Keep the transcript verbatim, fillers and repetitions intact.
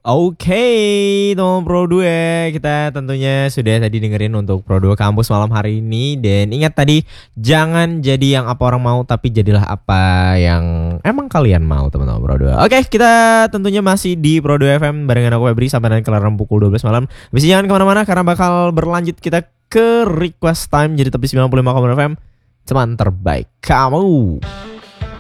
Oke, teman Pro dua, kita tentunya sudah tadi dengerin untuk Pro dua Kampus malam hari ini. Dan ingat tadi, jangan jadi yang apa orang mau, tapi jadilah apa yang emang kalian mau, teman-teman Pro dua. Oke, kita tentunya masih di Pro dua F M barengan aku Febri sampai nanti kelaran pukul dua belas malam. Bisa jangan kemana-mana karena bakal berlanjut kita ke request time. Jadi tapi sembilan puluh lima koma enam F M, teman terbaik kamu.